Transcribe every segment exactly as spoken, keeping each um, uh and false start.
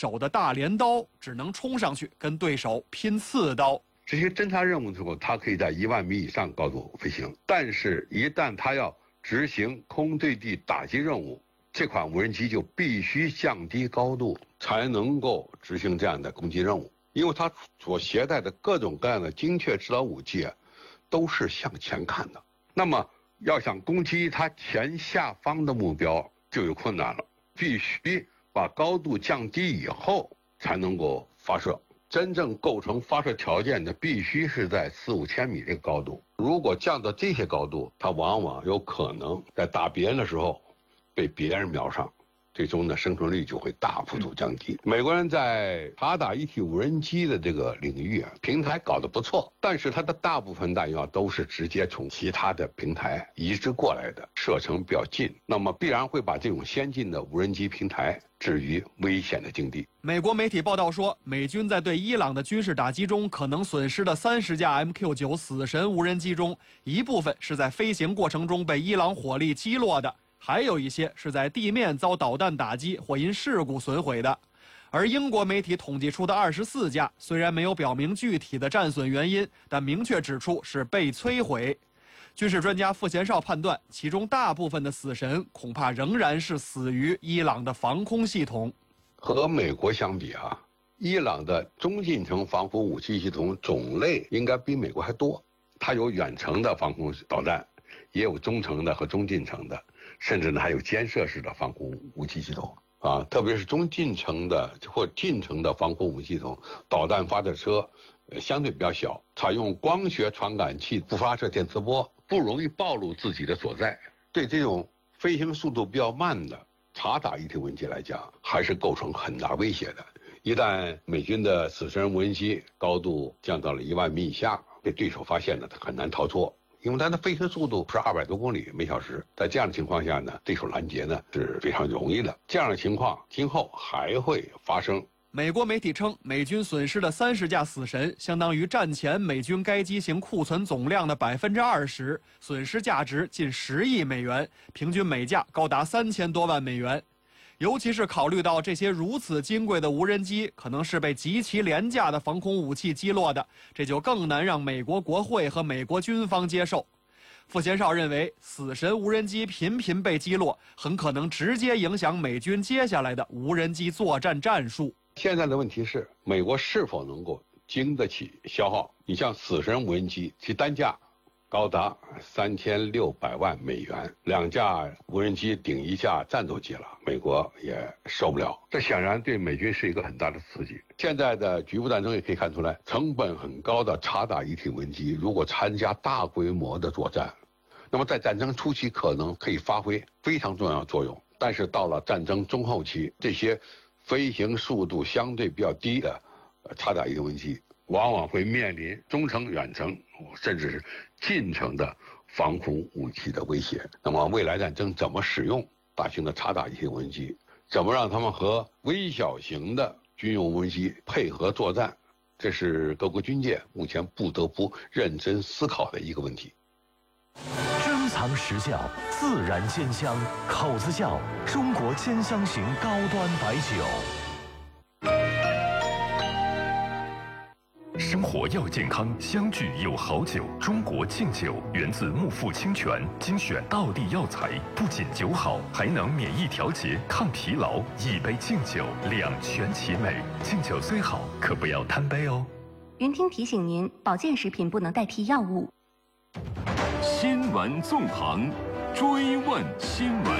手的大镰刀，只能冲上去跟对手拼刺刀。 这些侦察任务之后，它可以在一万米以上高度飞行，但是，一旦它要执行空对地打击任务，这款无人机就必须降低高度，才能够执行这样的攻击任务。因为它所携带的各种各样的精确制导武器啊，都是向前看的。那么，要想攻击它前下方的目标，就有困难了。必须把高度降低以后，才能够发射。真正构成发射条件的，必须是在四五千米这个高度。如果降到这些高度，它往往有可能在打别人的时候被别人瞄上，最终呢生存率就会大幅度降低。美国人在察打一体无人机的这个领域啊，平台搞得不错，但是它的大部分弹药都是直接从其他的平台移植过来的，射程比较近，那么必然会把这种先进的无人机平台置于危险的境地。 美国媒体报道说，美军在对伊朗的军事打击中可能损失的三十架 M Q 九 死神无人机中，一部分是在飞行过程中被伊朗火力击落的，还有一些是在地面遭导弹打击或因事故损毁的。而英国媒体统计出的二十四架，虽然没有表明具体的战损原因，但明确指出是被摧毁。军事专家傅贤绍判断，其中大部分的死神恐怕仍然是死于伊朗的防空系统。 和美国相比啊，伊朗的中近程防空武器系统种类应该比美国还多。它有远程的防空导弹，也有中程的和中近程的，甚至呢还有肩射式的防空武器系统啊。特别是中近程的或近程的防空武器系统，导弹发射车呃相对比较小，采用光学传感器不发射电磁波，不容易暴露自己的所在。对这种飞行速度比较慢的察打一体无人机来讲，还是构成很大威胁的。一旦美军的死神无人机高度降到了一万米以下，被对手发现了，它很难逃脱，因为它的飞行速度是二百多公里每小时。在这样的情况下呢，对手拦截呢是非常容易的。这样的情况今后还会发生。 美国媒体称，美军损失的三十架死神，相当于战前美军该机型库存总量的百分之二十，损失价值近十亿美元，平均每架高达三千多万美元。尤其是考虑到这些如此金贵的无人机可能是被极其廉价的防空武器击落的，这就更难让美国国会和美国军方接受。傅贤绍认为，死神无人机频频被击落，很可能直接影响美军接下来的无人机作战战术。 现在的问题是，美国是否能够经得起消耗？你像死神无人机，其单价高达三千六百万美元，两架无人机顶一架战斗机了，美国也受不了。这显然对美军是一个很大的刺激。现在的局部战争也可以看出来，成本很高的察打一体无人机，如果参加大规模的作战，那么在战争初期可能可以发挥非常重要的作用，但是到了战争中后期，这些飞行速度相对比较低的察打一体无人机，往往会面临中程、远程甚至是近程的防空武器的威胁。那么未来战争怎么使用大型的察打一体无人机，怎么让他们和微小型的军用无人机配合作战，这是各国军界目前不得不认真思考的一个问题。 珍藏实效，自然鲜香，口子窖中国兼香型高端白酒。 生活要健康，相聚有好酒。中国敬酒源自木富清泉，精选道地药材，不仅酒好，还能免疫调节、抗疲劳。一杯敬酒，两全其美。敬酒虽好，可不要贪杯哦。 云听提醒您，保健食品不能代替药物。 新闻纵横，追问新闻。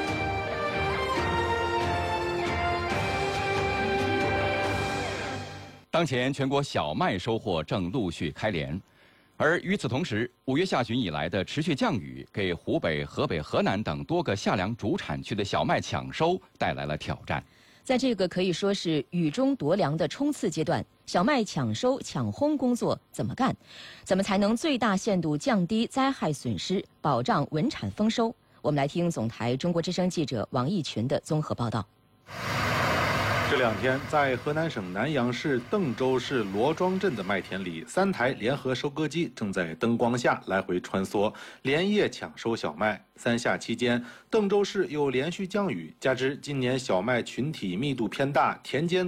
当前全国小麦收获正陆续开镰，而与此同时，五月下旬以来的持续降雨，给湖北、河北、河南等多个夏粮主产区的小麦抢收带来了挑战。 在这个可以说是雨中夺粮的冲刺阶段，小麦抢收抢烘工作怎么干？怎么才能最大限度降低灾害损失，保障稳产丰收？我们来听总台中国之声记者王义群的综合报道。 这两天，在河南省南阳市邓州市罗庄镇的麦田里，三台联合收割机正在灯光下来回穿梭，连夜抢收小麦。三夏期间，邓州市又连续降雨，加之今年小麦群体密度偏大，田间